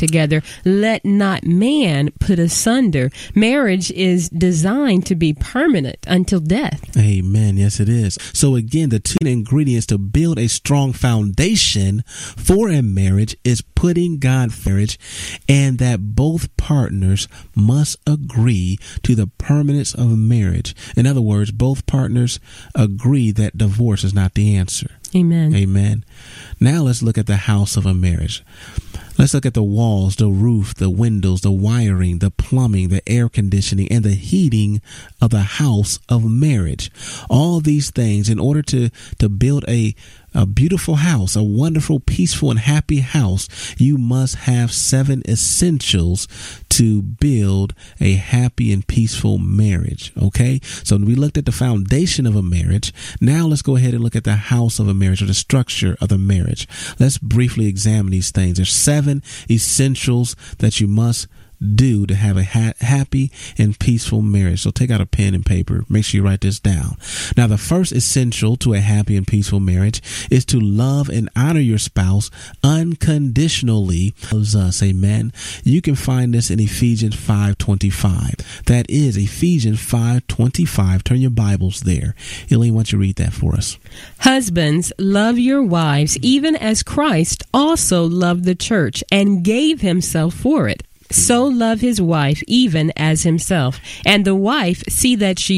together. Let not man put asunder. Marriage is designed to be permanent until death. Amen. Yes, it is. So again, the two ingredients to build a strong foundation for a marriage is putting God first, and that both partners must agree to the permanence of a marriage. In other words, both partners agree that divorce is not the answer. Amen. Amen. Now let's look at the house of a marriage. Let's look at the walls, the roof, the windows, the wiring, the plumbing, the air conditioning, and the heating of the house of marriage. All these things, in order to build a beautiful house, a wonderful, peaceful, and happy house, you must have 7 essentials to build a happy and peaceful marriage. Okay, so we looked at the foundation of a marriage. Now let's go ahead and look at the house of a marriage, or the structure of the marriage. Let's briefly examine these things. There's 7 essentials that you must do to have a happy and peaceful marriage. So take out a pen and paper. Make sure you write this down. Now, the first essential to a happy and peaceful marriage is to love and honor your spouse unconditionally. Loves us. Amen. You can find this in Ephesians 5:25. That is Ephesians 5:25. Turn your Bibles there. Elaine, why don't you read that for us? Husbands, love your wives, even as Christ also loved the church and gave himself for it. So love his wife even as himself. And the wife, see that she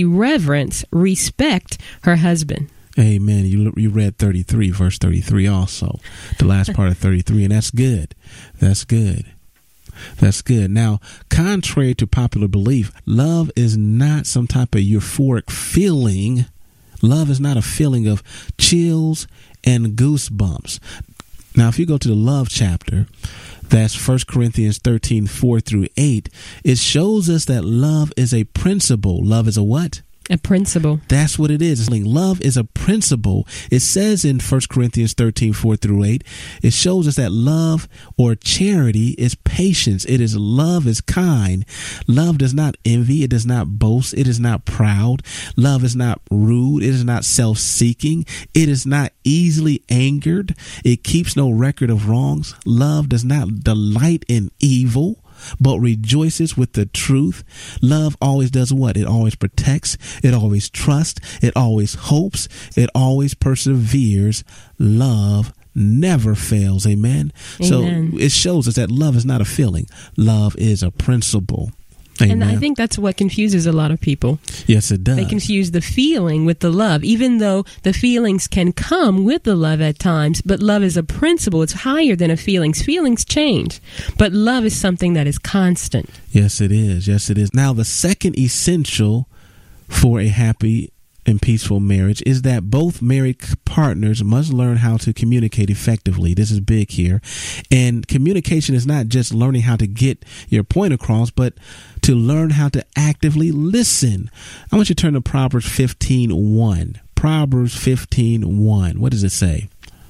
respect her husband. Amen. You read 33, verse 33 also, the last part of 33, and that's good. That's good. That's good. Now, contrary to popular belief, love is not some type of euphoric feeling. Love is not a feeling of chills and goosebumps. Now, if you go to the love chapter, that's 1 Corinthians 13:4-8. It shows us that love is a principle. Love is a what? A principle. That's what it is. Love is a principle. It says in 1 Corinthians 13:4-8, it shows us that love or charity is patience. It is love is kind. Love does not envy. It does not boast. It is not proud. Love is not rude. It is not self-seeking. It is not easily angered. It keeps no record of wrongs. Love does not delight in evil, but rejoices with the truth. Love always does what? It always protects. It always trusts. It always hopes. It always perseveres. Love never fails. Amen. Amen. So it shows us that love is not a feeling. Love is a principle. Amen. And I think that's what confuses a lot of people. Yes, it does. They confuse the feeling with the love, even though the feelings can come with the love at times. But love is a principle. It's higher than a feelings. Feelings change, but love is something that is constant. Yes, it is. Yes, it is. Now, the second essential for a happy and peaceful marriage is that both married partners must learn how to communicate effectively. This is big here. And communication is not just learning how to get your point across, but to learn how to actively listen. I want you to turn to Proverbs 15:1. Proverbs 15:1. What does it say?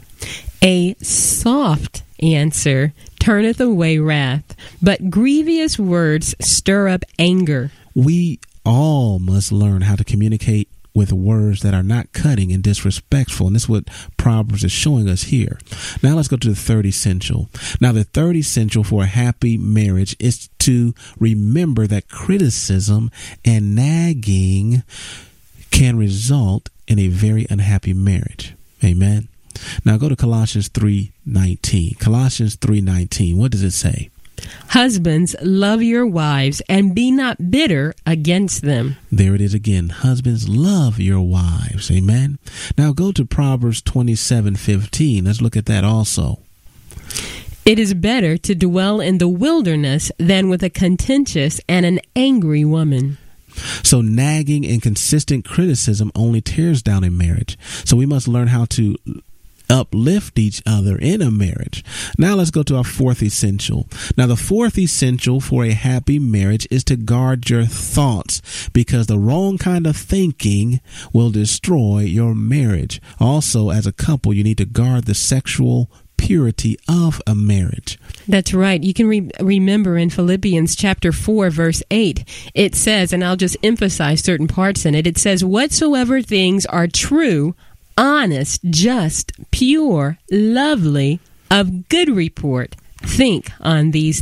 A soft answer turneth away wrath, but grievous words stir up anger. We all must learn how to communicate with words that are not cutting and disrespectful. And this is what Proverbs is showing us here. Now let's go to the third essential. Now the third essential for a happy marriage is to remember that criticism and nagging can result in a very unhappy marriage. Amen. Now go to Colossians 3:19. Colossians 3:19. What does it say? Husbands, love your wives and be not bitter against them. There it is again. Husbands, love your wives. Amen. Now go to Proverbs 27:15. Let's look at that also. It is better to dwell in the wilderness than with a contentious and an angry woman. So nagging and consistent criticism only tears down a marriage. So we must learn how to uplift each other in a marriage. Now let's go to our fourth essential. Now the fourth essential for a happy marriage is to guard your thoughts, because the wrong kind of thinking will destroy your marriage. Also, as a couple, you need to guard the sexual purity of a marriage. That's right. You can remember in Philippians chapter 4, verse 8, it says, and I'll just emphasize certain parts in it, it says, whatsoever things are true, honest, just, pure, lovely, of good report, think on these